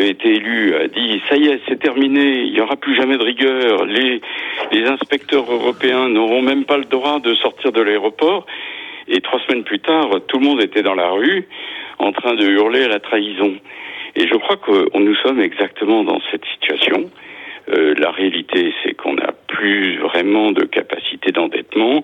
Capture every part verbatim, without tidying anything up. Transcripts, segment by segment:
avait été élu, a dit « ça y est, c'est terminé, il n'y aura plus jamais de rigueur, les, les inspecteurs européens n'auront même pas le droit de sortir de l'aéroport ». Et trois semaines plus tard, tout le monde était dans la rue en train de hurler à la trahison. Et je crois que nous sommes exactement dans cette situation. Euh, la réalité, c'est qu'on n'a plus vraiment de capacité d'endettement.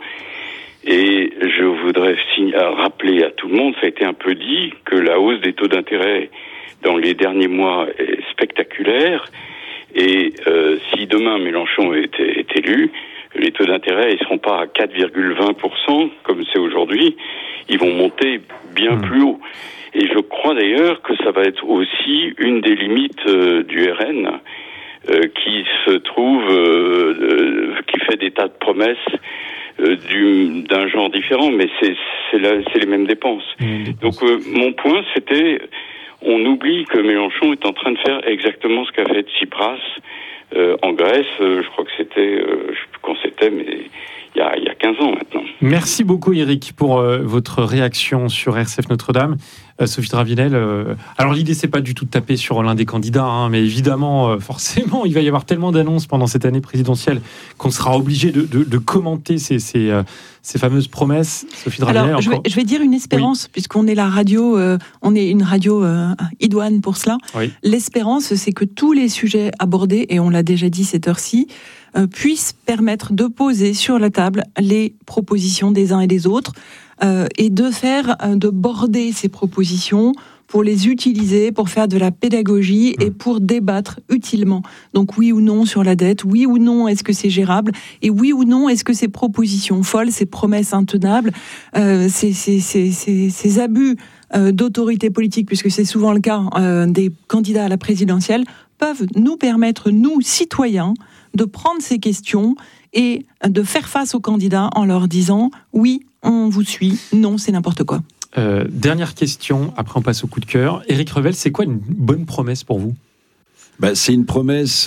Et je voudrais rappeler à tout le monde, ça a été un peu dit, que la hausse des taux d'intérêt dans les derniers mois est spectaculaire. Et euh, si demain Mélenchon est, est élu, les taux d'intérêt, ils seront pas à quatre virgule vingt pour cent comme c'est aujourd'hui, ils vont monter bien mmh. plus haut. Et je crois d'ailleurs que ça va être aussi une des limites euh, du R N euh, qui se trouve, euh, euh, qui fait des tas de promesses euh, du, d'un genre différent, mais c'est, c'est, la, c'est les mêmes dépenses. Mmh. Donc euh, mon point, c'était, on oublie que Mélenchon est en train de faire exactement ce qu'a fait Tsipras Euh, en Grèce. Euh, je crois que c'était, euh, je sais plus quand c'était, mais il y a, il y a quinze ans maintenant. Merci beaucoup Éric pour euh, votre réaction sur R C F Notre-Dame. Euh, Sophie Dravinel, euh, alors l'idée c'est pas du tout de taper sur l'un des candidats, hein, mais évidemment, euh, forcément, il va y avoir tellement d'annonces pendant cette année présidentielle qu'on sera obligé de, de, de commenter ces, ces, euh, ces fameuses promesses. Sophie Dravinel. Alors, je vais, je vais dire une espérance, oui. puisqu'on est la radio, euh, on est une radio euh, idoine pour cela. Oui. L'espérance, c'est que tous les sujets abordés, et on l'a déjà dit cette heure-ci, euh, puissent permettre de poser sur la table les propositions des uns et des autres, euh, et de faire, euh, de border ces propositions pour les utiliser, pour faire de la pédagogie et pour débattre utilement. Donc oui ou non sur la dette, oui ou non est-ce que c'est gérable, et oui ou non est-ce que ces propositions folles, ces promesses intenables, euh, ces, ces, ces, ces, ces abus euh, d'autorité politique, puisque c'est souvent le cas euh, des candidats à la présidentielle, peuvent nous permettre, nous, citoyens, de prendre ces questions et de faire face aux candidats en leur disant « oui, on vous suit, non, c'est n'importe quoi ». Euh, dernière question, après on passe au coup de cœur. Éric Revel, c'est quoi une bonne promesse pour vous ? Bah, c'est une promesse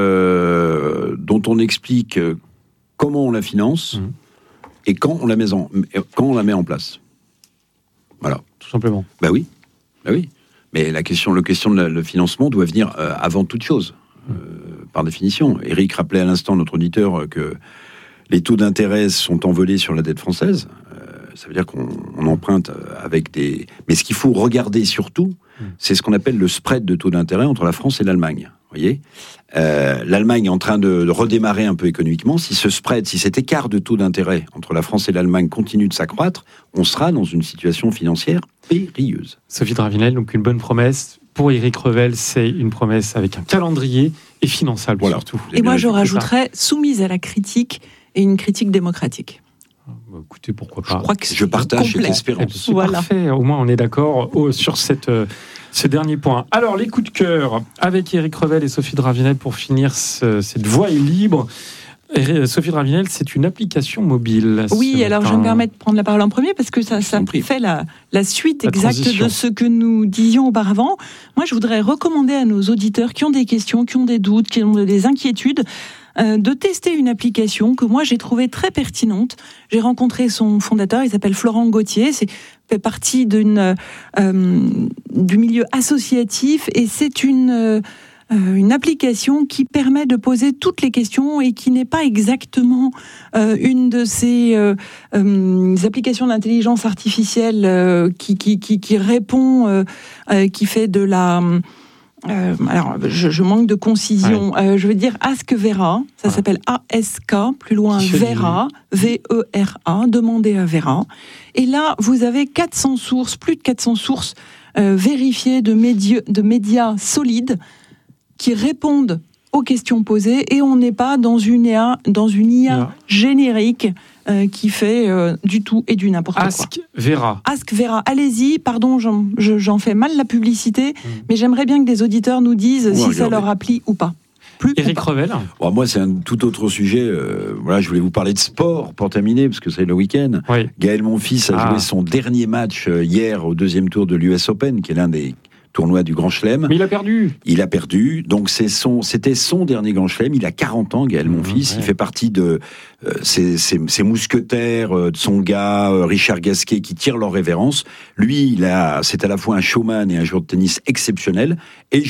euh, dont on explique comment on la finance mmh. et quand on la met en, quand on la met en place. Voilà. Tout simplement. Bah oui, bah oui. Mais la question, le question de la, le financement doit venir euh, avant toute chose, euh, par définition. Éric rappelait à l'instant, notre auditeur, que les taux d'intérêt sont envolés sur la dette française. Ça veut dire qu'on on emprunte avec des... Mais ce qu'il faut regarder surtout, c'est ce qu'on appelle le spread de taux d'intérêt entre la France et l'Allemagne. Vous voyez, euh, l'Allemagne est en train de, de redémarrer un peu économiquement. Si ce spread, si cet écart de taux d'intérêt entre la France et l'Allemagne continue de s'accroître, on sera dans une situation financière périlleuse. Sophie Dravinel, donc une bonne promesse. Pour Éric Revel, c'est une promesse avec un calendrier et finançable voilà. surtout. Et moi, je rajouterais soumise à la critique et une critique démocratique. Bah, écoutez, pourquoi pas. Je, crois que je partage cette espérance. C'est voilà. Parfait. Au moins, on est d'accord oh, sur cette, euh, ce dernier point. Alors, les coups de cœur avec Éric Revel et Sophie Dravinel pour finir ce, cette voie est libre. Et Sophie Dravinel, c'est une application mobile. Oui, alors matin. Je me permets de prendre la parole en premier parce que ça, ça fait la, la suite la exacte transition. De ce que nous disions auparavant. Moi, je voudrais recommander à nos auditeurs qui ont des questions, qui ont des doutes, qui ont des inquiétudes, euh, de tester une application que moi j'ai trouvée très pertinente. J'ai rencontré son fondateur, il s'appelle Florent Gauthier, c'est fait partie d'une euh, du milieu associatif et c'est une euh, une application qui permet de poser toutes les questions et qui n'est pas exactement euh, une de ces euh, euh, applications d'intelligence artificielle euh, qui, qui, qui, qui répond, euh, euh, qui fait de la... Euh, alors, je, je manque de concision. Ouais. Euh, je veux dire Ask Vera. Ça ouais. s'appelle A S K, plus loin Vera, V E R A. Demandez à Vera. Et là, vous avez quatre cents sources, plus de quatre cents sources euh, vérifiées de, médi- de médias solides qui répondent aux questions posées, et on n'est pas dans une I A, dans une I A yeah. générique euh, qui fait euh, du tout et du n'importe Ask quoi. Ask Vera. Ask Vera. Allez-y, pardon, j'en, j'en fais mal la publicité, mmh. mais j'aimerais bien que des auditeurs nous disent on si regarder. Ça leur applique ou pas. Plus Éric Revel. Bon, moi, c'est un tout autre sujet. Euh, voilà, je voulais vous parler de sport pour terminer, parce que c'est le week-end. Oui. Gaël Monfils a ah. joué son dernier match hier au deuxième tour de l'U S Open, qui est l'un des tournoi du Grand Chelem. Mais il a perdu. Il a perdu. Donc c'est son, c'était son dernier Grand Chelem. Il a quarante ans, Gaël Monfils. Mmh, ouais. Il fait partie de euh, ces, ces, ces mousquetaires, euh, de son gars, euh, Richard Gasquet, qui tirent leur révérence. Lui, il a, c'est à la fois un showman et un joueur de tennis exceptionnel. Et